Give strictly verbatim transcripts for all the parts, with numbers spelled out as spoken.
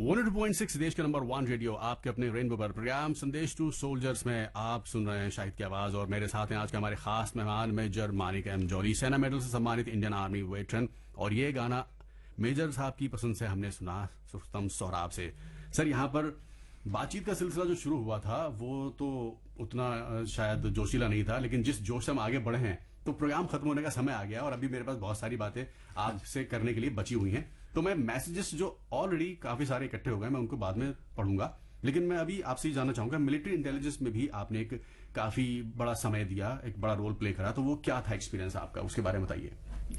One point six देश के number one radio आपके अपने रेनबो पर प्रोग्राम संदेश टू सोल्जर्स में आप सुन रहे हैं शाहिद की आवाज और मेरे साथ हैं आज के हमारे खास मेहमान मेजर मानिक एम जौहरी, सेना मेडल से सम्मानित इंडियन आर्मी वेटरन। और ये गाना मेजर साहब की पसंद से हमने सुना सुस्तम सोहराब से। सर, यहाँ पर बातचीत का सिलसिला जो शुरू हुआ था वो तो उतना शायद जोशीला नहीं था, लेकिन जिस जोश से हम आगे बढ़े हैं तो प्रोग्राम खत्म होने का समय आ गया और अभी मेरे पास बहुत सारी बातें आपसे करने के लिए बची हुई हैं। तो मैं मैसेजेस जो ऑलरेडी काफी सारे इकट्ठे हो गए मैं उनको बाद में पढ़ूंगा, लेकिन मैं अभी आपसे ही जानना चाहूंगा, मिलिट्री इंटेलिजेंस में भी आपने एक काफी बड़ा समय दिया, एक बड़ा रोल प्ले करा, तो वो क्या था एक्सपीरियंस आपका, उसके बारे में बताइए।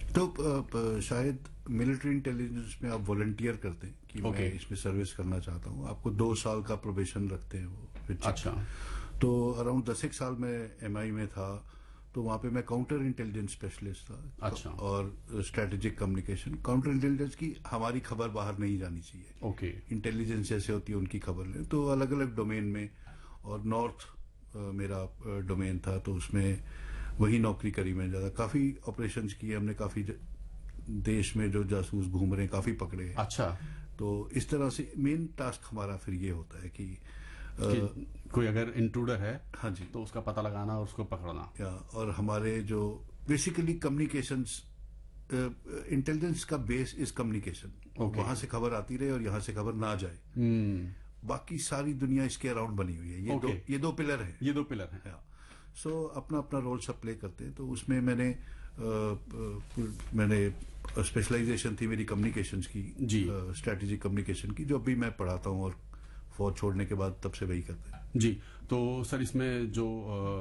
तो शायद मिलिट्री इंटेलिजेंस में आप वॉलंटियर करते हैं कि okay. मैं इसमें सर्विस करना चाहता हूँ। आपको दो साल का प्रोबेशन रखते हैं वो। अच्छा। तो अराउंड दस एक साल में एमआई में था, तो वहां पे मैं काउंटर इंटेलिजेंस स्पेशलिस्ट था। अच्छा। और स्ट्रेटेजिक कम्युनिकेशन, काउंटर इंटेलिजेंस की हमारी खबर बाहर नहीं जानी चाहिए। ओके। इंटेलिजेंस जैसे होती है उनकी खबर ले, तो अलग अलग डोमेन में। और नॉर्थ मेरा डोमेन था, तो उसमें वही नौकरी करी मैंने ज्यादा। काफी ऑपरेशंस किए हमने, काफी देश में जो जासूस घूम रहे हैं काफी पकड़े। अच्छा। तो इस तरह से मेन टास्क हमारा फिर ये होता है कि, कि कोई अगर इंट्रूडर है, हाँ जी, तो उसका पता लगाना और उसको पकड़ना। या और हमारे जो बेसिकली कम्युनिकेशंस, इंटेलिजेंस का बेस इज कम्युनिकेशन। वहां से खबर आती रहे और यहां से खबर ना जाए। hmm. बाकी सारी दुनिया इसके अराउंड बनी हुई है। ये okay. दो ये दो पिलर है ये दो पिलर है। सो so, अपना अपना रोल सब प्ले करते हैं। तो उसमें मैंने आ, आ, मैंने स्पेशलाइजेशन थी मेरी कम्युनिकेशंस की, स्ट्रेटेजिक कम्युनिकेशन की, जो अभी मैं पढ़ाता हूँ और फौज छोड़ने के बाद तब से वही करते हैं। जी। तो सर, इसमें जो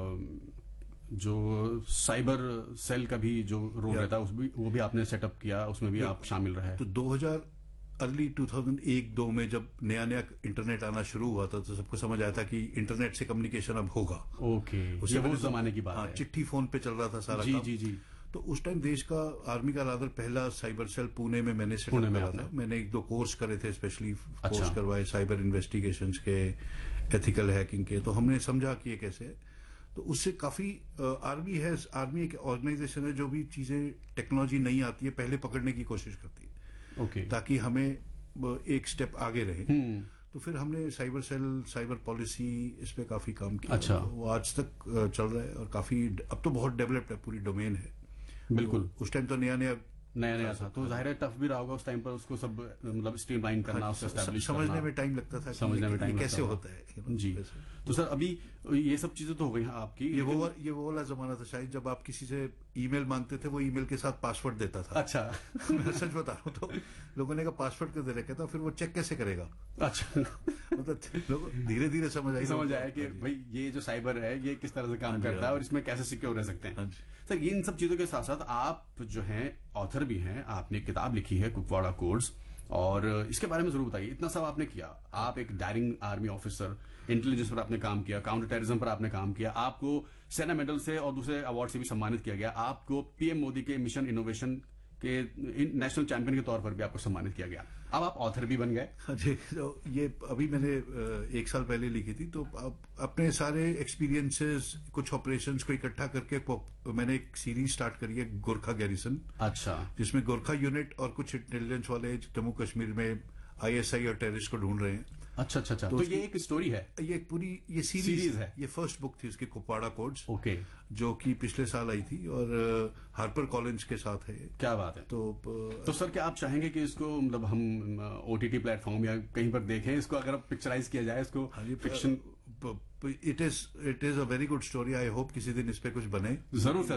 जो साइबर सेल का भी जो रोल रहता है उस भी, वो भी आपने सेटअप किया, उसमें भी आप शामिल रहे। तो दो हज़ार अर्ली दो हज़ार एक दो में जब नया नया इंटरनेट आना शुरू हुआ था, तो सबको समझ आया था कि इंटरनेट से कम्युनिकेशन अब होगा। ओके। ये वो जमाने की बात है। चिट्ठी फोन पे चल रहा था सारा जी काम। जी जी। तो उस टाइम देश का आर्मी का रादर पहला साइबर सेल पुणे में मैंने सेटअप करा था। मैंने एक दो कोर्स करे थे, स्पेशली कोर्स अच्छा। करवाए साइबर इन्वेस्टिगेशंस के, एथिकल हैकिंग के। तो हमने समझा कि ये कैसे है। तो उससे काफी आर्मी है, आर्मी एक ऑर्गेनाइजेशन है जो भी चीजें टेक्नोलॉजी नहीं आती है पहले पकड़ने की कोशिश करती है। ओके। ताकि हमें एक स्टेप आगे रहे। तो फिर हमने साइबर सेल, साइबर पॉलिसी, इस पे काफी काम किया। अच्छा। वो आज तक चल रहा है और काफी अब तो बहुत डेवलप्ड है, पूरी डोमेन है। बिल्कुल। तो उस टाइम तो नया नया नया नया था, तो जाहिर है टफ भी रहा होगा उस टाइम पर उसको सब मतलब स्ट्रीमलाइन करना, उसको एस्टैब्लिश करना। समझने में टाइम लगता था, समझने में टाइम कैसे होता है जी। तो सर, अभी ये सब चीजें तो हो गई आपकी। ये वो ये वो वाला जमाना था शायद जब आप किसी से ईमेल मांगते थे, वो ईमेल के साथ पासवर्ड देता था। अच्छा। मैं सच बता रहा हूँ। तो लोगों ने कहा पासवर्ड क्यों दे रखे था, फिर वो चेक कैसे करेगा। अच्छा। मतलब लोग धीरे धीरे समझ आए समझ आया कि भाई ये जो साइबर है ये किस तरह से काम करता है और इसमें कैसे सिक्योर रह सकते हैं। सर, इन सब चीजों के साथ साथ आप जो हैं ऑथर भी हैं, आपने किताब लिखी है कुपवाड़ा कोड्स, और इसके बारे में जरूर बताइए। इतना सब आपने किया, आप एक डायरिंग आर्मी ऑफिसर, इंटेलिजेंस पर आपने काम किया, काउंटर टेररिज्म पर आपने काम किया, आपको सेना मेडल से और दूसरे अवार्ड से भी सम्मानित किया गया, आपको पीएम मोदी के मिशन इनोवेशन के नेशनल चैंपियन के तौर पर भी आपको सम्मानित किया गया। अब आप ऑथर भी बन गए। हाँ जी। तो ये अभी मैंने एक साल पहले लिखी थी। तो अब अपने सारे एक्सपीरियंसेस, कुछ ऑपरेशंस को इकट्ठा करके मैंने एक सीरीज स्टार्ट करी है, गोरखा गैरिसन। अच्छा। जिसमें गोरखा यूनिट और कुछ इंटेलिजेंस वाले जम्मू कश्मीर में आईएसआई और टेररिस्ट को ढूंढ रहे हैं। अच्छा अच्छा अच्छा। तो, तो ये एक स्टोरी है, ये पूरी ये सीरीज, सीरीज है। ये फर्स्ट बुक थी उसकी, कुपवाड़ा कोड्स। ओके। जो कि पिछले साल आई थी और हार्पर कॉलिंस के साथ है। क्या बात है। तो तो सर, क्या आप चाहेंगे कि इसको मतलब हम ओटीटी प्लेटफॉर्म या कहीं पर देखें इसको, अगर पिक्चराइज किया जाए इसको? Fiction, it is it is a very good story. I hope किसी दिन इस पे कुछ बने। जरूर सर।